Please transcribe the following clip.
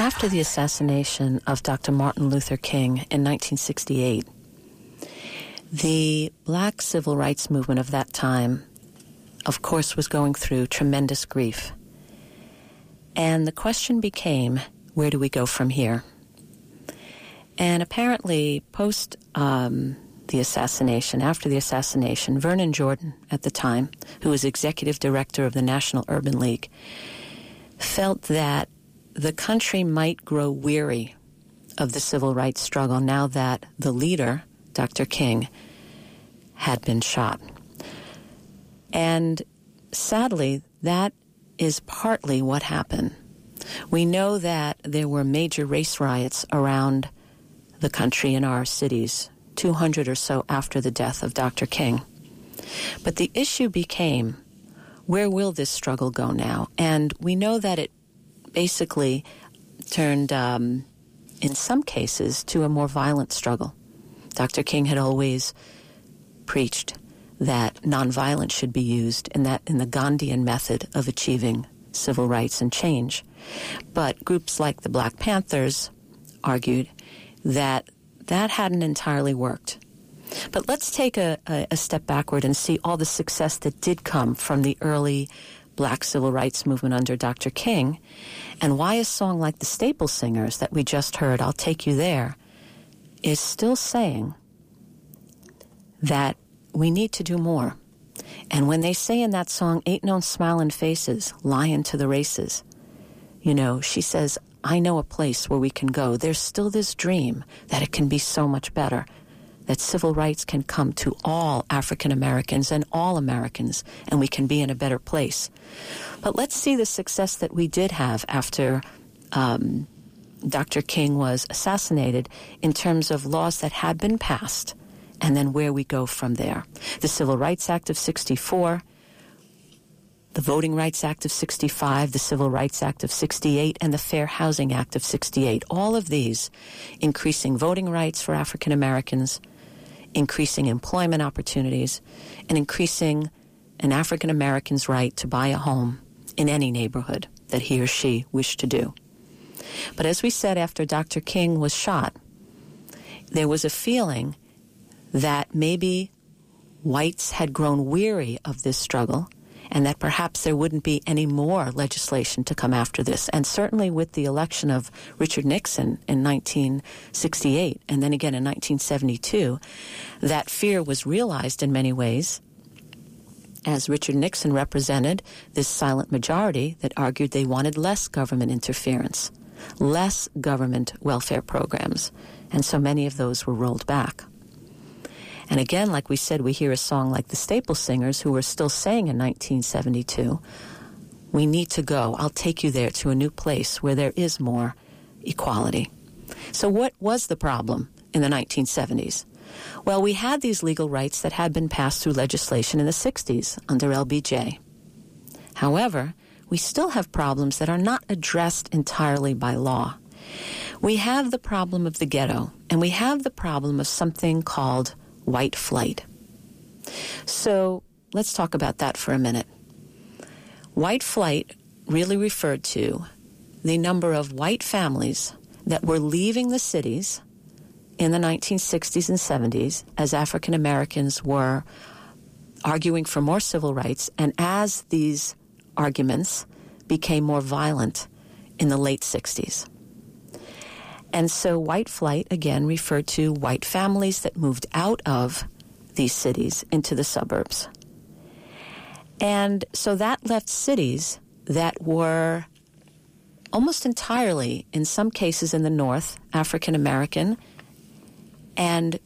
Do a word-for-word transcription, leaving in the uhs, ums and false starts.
after the assassination of Doctor Martin Luther King in nineteen sixty-eight, the black civil rights movement of that time, of course, was going through tremendous grief. And the question became, where do we go from here? And apparently, post um, the assassination, after the assassination, Vernon Jordan, at the time, who was executive director of the National Urban League, felt that the country might grow weary of the civil rights struggle now that the leader, Doctor King, had been shot. And sadly, that is partly what happened. We know that there were major race riots around the country in our cities, two hundred or so after the death of Doctor King. But the issue became, where will this struggle go now? And we know that it basically turned, um, in some cases, to a more violent struggle. Doctor King had always preached that nonviolence should be used in that in the Gandhian method of achieving civil rights and change. But groups like the Black Panthers argued that that hadn't entirely worked. But let's take a, a, a step backward and see all the success that did come from the early black civil rights movement under Doctor King, and why a song like the Staple Singers that we just heard, I'll Take You There, is still saying that we need to do more. And when they say in that song, ain't no smiling faces, lying to the races, you know, she says, I know a place where we can go. There's still this dream that it can be so much better, that civil rights can come to all African Americans and all Americans, and we can be in a better place. But let's see the success that we did have after um, Doctor King was assassinated in terms of laws that had been passed, and then where we go from there. The Civil Rights Act of sixty-four, the Voting Rights Act of sixty-five, the Civil Rights Act of sixty-eight, and the Fair Housing Act of sixty-eight. All of these increasing voting rights for African Americans, increasing employment opportunities, and increasing an African American's right to buy a home in any neighborhood that he or she wished to do. But as we said, after Doctor King was shot, there was a feeling that maybe whites had grown weary of this struggle and that perhaps there wouldn't be any more legislation to come after this. And certainly with the election of Richard Nixon in nineteen sixty-eight and then again in nineteen seventy-two, that fear was realized in many ways, as Richard Nixon represented this silent majority that argued they wanted less government interference, less government welfare programs, and so many of those were rolled back. And again, like we said, we hear a song like the Staple Singers, who were still saying in nineteen seventy-two, we need to go, I'll take you there to a new place where there is more equality. So what was the problem in the nineteen seventies? Well, we had these legal rights that had been passed through legislation in the sixties under L B J. However, we still have problems that are not addressed entirely by law. We have the problem of the ghetto, and we have the problem of something called white flight. So let's talk about that for a minute. White flight really referred to the number of white families that were leaving the cities in the nineteen sixties and seventies as African Americans were arguing for more civil rights, and as these arguments became more violent in the late sixties. And so white flight, again, referred to white families that moved out of these cities into the suburbs. And so that left cities that were almost entirely, in some cases in the north, African American, and